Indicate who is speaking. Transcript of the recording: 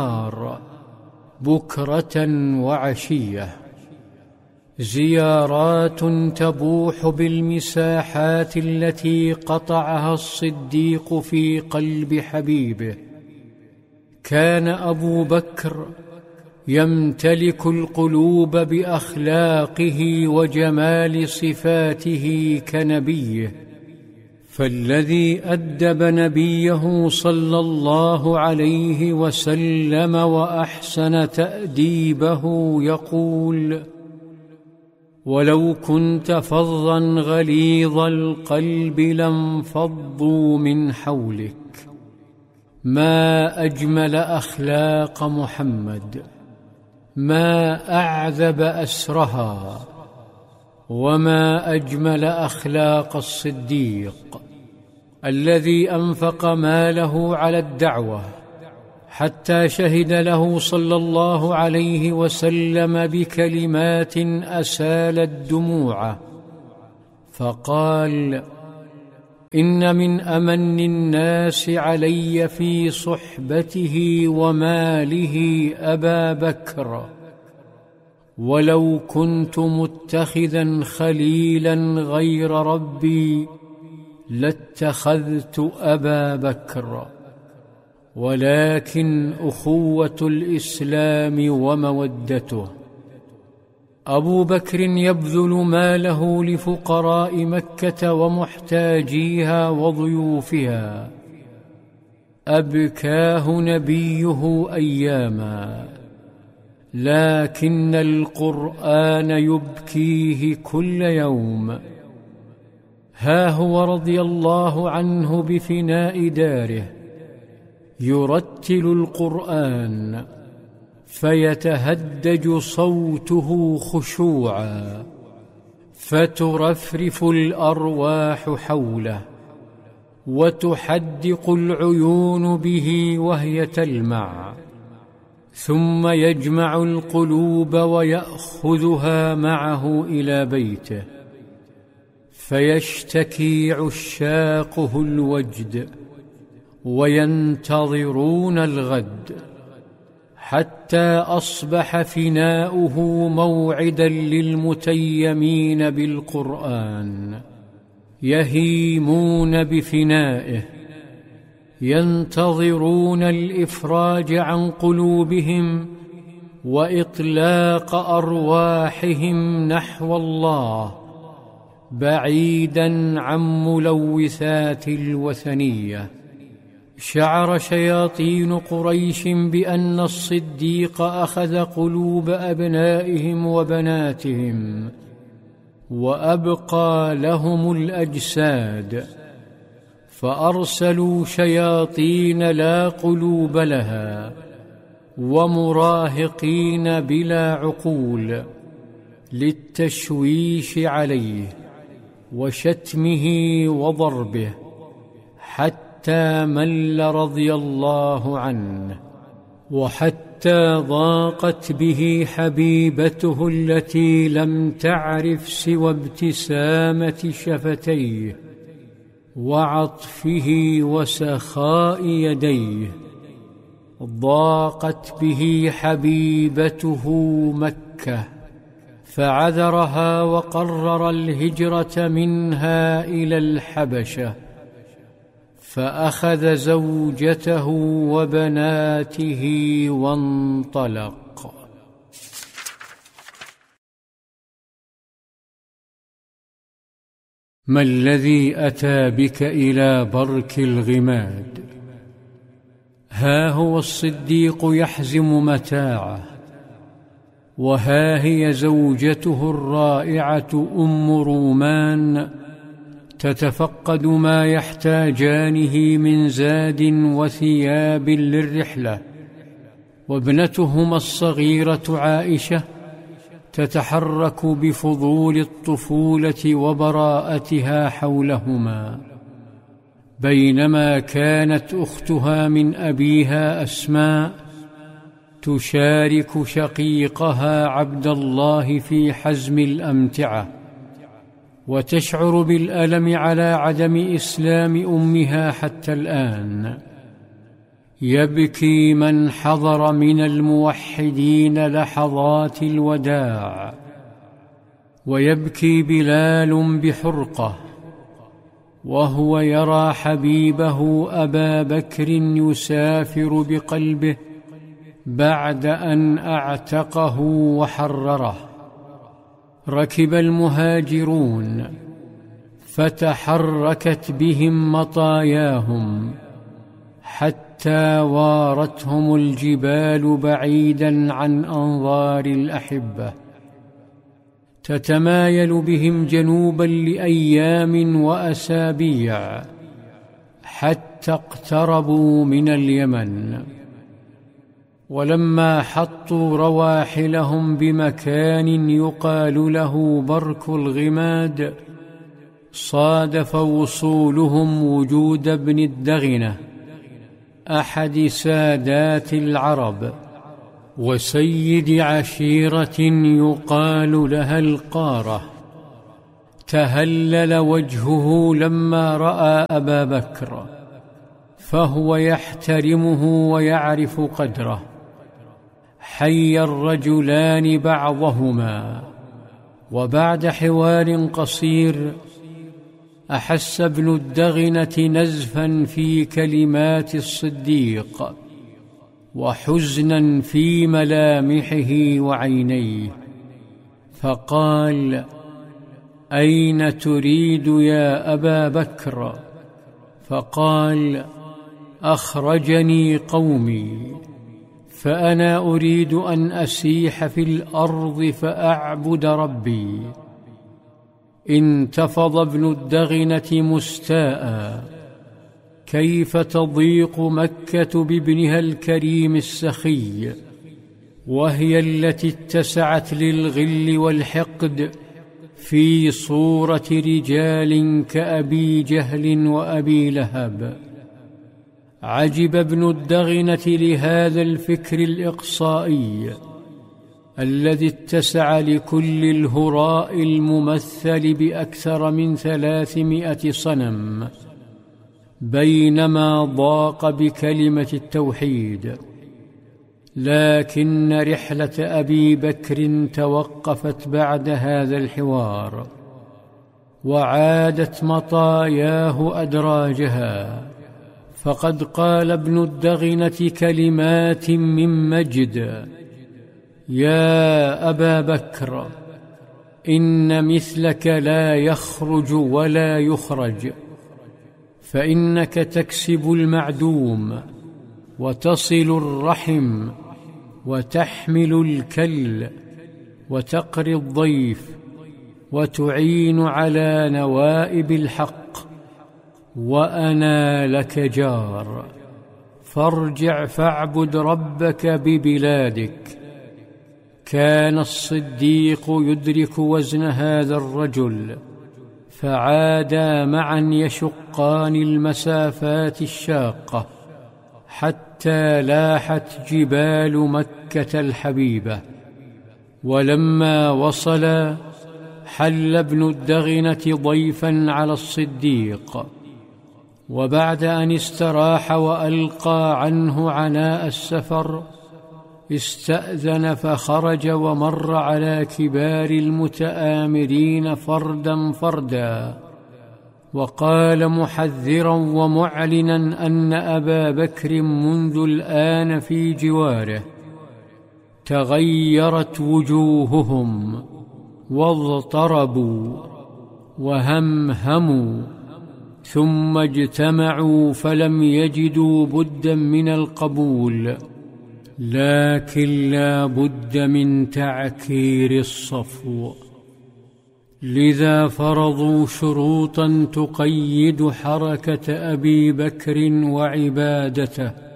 Speaker 1: بكرة وعشية، زيارات تبوح بالمساحات التي قطعها الصديق في قلب حبيبه. كان أبو بكر يمتلك القلوب بأخلاقه وجمال صفاته كنبيه، فالذي أدب نبيه صلى الله عليه وسلم وأحسن تأديبه يقول: ولو كنت فظا غليظ القلب لانفضوا من حولك. ما أجمل أخلاق محمد، ما أعذب أسرها، وما أجمل أخلاق الصديق الذي أنفق ماله على الدعوة حتى شهد له صلى الله عليه وسلم بكلمات أسالت دموعه، فقال: إن من أمن الناس علي في صحبته وماله أبا بكر، ولو كنت متخذا خليلا غير ربي لاتخذت أبا بكر، ولكن أخوة الإسلام ومودته. أبو بكر يبذل ماله لفقراء مكة ومحتاجيها وضيوفها، أبكاه نبيه أياما، لكن القرآن يبكيه كل يوم. ها هو رضي الله عنه بفناء داره يرتل القرآن فيتهدج صوته خشوعا، فترفرف الأرواح حوله وتحدق العيون به وهي تلمع، ثم يجمع القلوب ويأخذها معه إلى بيته، فيشتكي عشاقه الوجد وينتظرون الغد، حتى أصبح فناؤه موعدا للمتيمين بالقرآن، يهيمون بفنائه، ينتظرون الإفراج عن قلوبهم وإطلاق أرواحهم نحو الله، بعيدا عن ملوثات الوثنية. شعر شياطين قريش بأن الصديق أخذ قلوب أبنائهم وبناتهم وأبقى لهم الأجساد، فأرسلوا شياطين لا قلوب لها ومراهقين بلا عقول للتشويش عليه وشتمه وضربه، حتى مل رضي الله عنه، وحتى ضاقت به حبيبته التي لم تعرف سوى ابتسامة شفتيه وعطفه وسخاء يديه. ضاقت به حبيبته مكة، فعذرها وقرر الهجرة منها إلى الحبشة، فأخذ زوجته وبناته وانطلق. ما الذي أتى بك إلى برك الغماد؟ ها هو الصديق يحزم متاعه، وها هي زوجته الرائعة أم رومان تتفقد ما يحتاجانه من زاد وثياب للرحلة، وابنتهما الصغيرة عائشة تتحرك بفضول الطفولة وبراءتها حولهما، بينما كانت أختها من أبيها أسماء تشارك شقيقها عبد الله في حزم الأمتعة، وتشعر بالألم على عدم إسلام أمها حتى الآن. يبكي من حضر من الموحدين لحظات الوداع، ويبكي بلال بحرقه وهو يرى حبيبه أبا بكر يسافر بقلبه بعد أن أعتقه وحرره. ركب المهاجرون فتحركت بهم مطاياهم حتى وارتهم الجبال بعيدا عن أنظار الأحبة، تتمايل بهم جنوبا لأيام وأسابيع حتى اقتربوا من اليمن. ولما حطوا رواحلهم بمكان يقال له برك الغماد، صادف وصولهم وجود ابن الدغنة أحد سادات العرب وسيد عشيرة يقال لها القارة. تهلل وجهه لما رأى أبا بكر، فهو يحترمه ويعرف قدره. حي الرجلان بعضهما، وبعد حوار قصير أحس ابن الدغنة نزفا في كلمات الصديق وحزنا في ملامحه وعينيه، فقال: أين تريد يا أبا بكر؟ فقال: أخرجني قومي، فأنا أريد أن أسيح في الأرض فأعبد ربي. انتفض ابن الدغنة مستاء: كيف تضيق مكة بابنها الكريم السخي، وهي التي اتسعت للغل والحقد في صورة رجال كأبي جهل وأبي لهب. عجب ابن الدغنة لهذا الفكر الإقصائي الذي اتسع لكل الهراء الممثل بأكثر من 300 صنم، بينما ضاق بكلمة التوحيد. لكن رحلة أبي بكر توقفت بعد هذا الحوار، وعادت مطاياه أدراجها، فقد قال ابن الدغنة كلمات من مجد: يا أبا بكر، إن مثلك لا يخرج ولا يخرج، فإنك تكسب المعدوم وتصل الرحم وتحمل الكل وتقري الضيف وتعين على نوائب الحق، وأنا لك جار، فارجع فاعبد ربك ببلادك. كان الصديق يدرك وزن هذا الرجل، فعادا معا يشقان المسافات الشاقة حتى لاحت جبال مكة الحبيبة. ولما وصلا حل ابن الدغنة ضيفا على الصديق، وبعد أن استراح وألقى عنه عناء السفر استأذن فخرج، ومر على كبار المتآمرين فردا فردا، وقال محذرا ومعلنا أن أبا بكر منذ الآن في جواره. تغيرت وجوههم واضطربوا وهمهموا، ثم اجتمعوا فلم يجدوا بدا من القبول، لكن لا بد من تعكير الصفو. لذا فرضوا شروطا تقيد حركة أبي بكر وعبادته،